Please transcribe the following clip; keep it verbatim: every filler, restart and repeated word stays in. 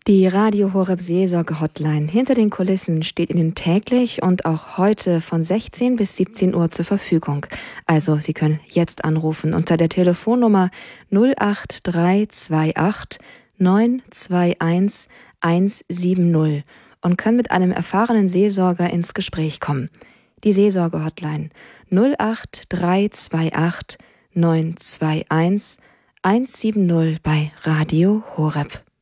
Die Radio Horeb Seelsorge Hotline hinter den Kulissen steht Ihnen täglich und auch heute von sechzehn bis siebzehn Uhr zur Verfügung. Also Sie können jetzt anrufen unter der Telefonnummer null acht drei zwei acht neun zwei eins eins sieben null und können mit einem erfahrenen Seelsorger ins Gespräch kommen. Die Seelsorge Hotline null acht drei zwei acht neun zwei eins eins sieben null bei Radio Horeb.